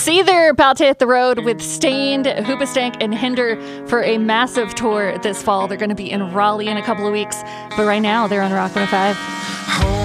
See, they're about to hit the road with Stained, Hoobastank, and Hinder for a massive tour this fall. They're going to be in Raleigh in a couple of weeks. But right now, they're on Rock 105.